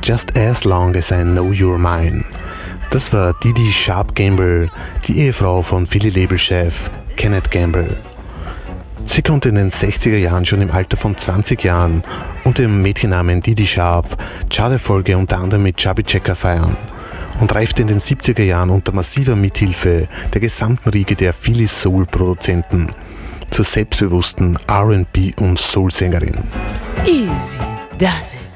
Just as long as I know you're mine. Das war Didi Sharp Gamble, die Ehefrau von Philly-Labelchef Kenneth Gamble. Sie konnte in den 60er Jahren schon im Alter von 20 Jahren unter dem Mädchennamen Didi Sharp Charterfolge unter anderem mit Chubby Checker feiern und reifte in den 70er Jahren unter massiver Mithilfe der gesamten Riege der Philly Soul-Produzenten zur selbstbewussten R&B- und Soul-Sängerin. Easy does it.